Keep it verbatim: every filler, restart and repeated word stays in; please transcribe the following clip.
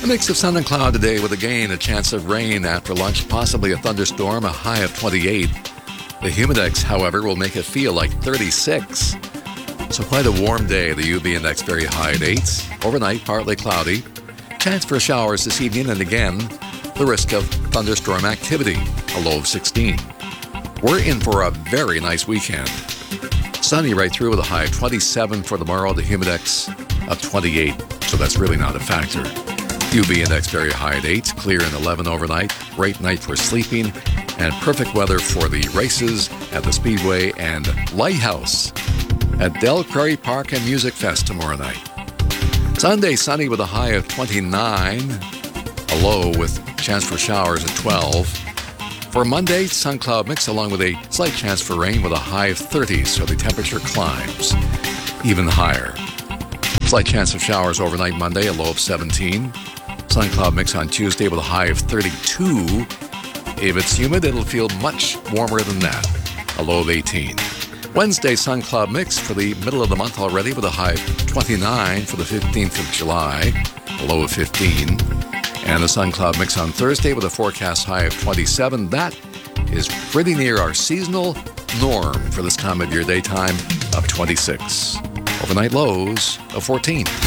A mix of sun and cloud today with again a chance of rain after lunch, possibly a thunderstorm, a high of twenty-eight. The humidex, however, will make it feel like thirty-six. So quite a warm day. The U V index very high at eight. Overnight, partly cloudy. Chance for showers this evening, and again, the risk of thunderstorm activity, a low of sixteen. We're in for a very nice weekend. Sunny right through with a high of twenty-seven for tomorrow, the humidex of twenty-eight, so that's really not a factor. U V index very high at eight, clear and eleven overnight, great night for sleeping, and perfect weather for the races at the Speedway and Lighthouse at Del Prairie Park and Music Fest tomorrow night. Sunday, sunny with a high of twenty-nine, a low with chance for showers at twelve. For Monday, sun cloud mix along with a slight chance for rain with a high of thirty, so the temperature climbs even higher. Slight chance of showers overnight Monday, a low of seventeen. Sun cloud mix on Tuesday with a high of thirty-two. If it's humid, it'll feel much warmer than that, a low of eighteen. Wednesday, sun cloud mix for the middle of the month already with a high of twenty-nine for the fifteenth of July, a low of fifteen. And the sun cloud mix on Thursday with a forecast high of twenty-seven. That is pretty near our seasonal norm for this time of year, daytime of twenty-six. Overnight lows of fourteen.